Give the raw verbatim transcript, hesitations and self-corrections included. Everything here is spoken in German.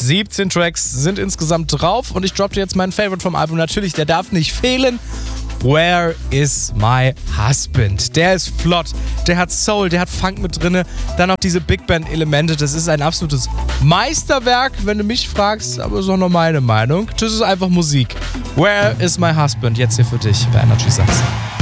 siebzehn Tracks sind insgesamt drauf und ich droppe jetzt meinen Favorite vom Album. Natürlich, der darf nicht fehlen. Where is my husband? Der ist flott, der hat Soul, der hat Funk mit drinne, dann auch diese Big Band Elemente. Das ist ein absolutes Meisterwerk, wenn du mich fragst, aber ist auch nur meine Meinung. Das ist einfach Musik. Where is my husband? Jetzt hier für dich bei Energy Sachsen.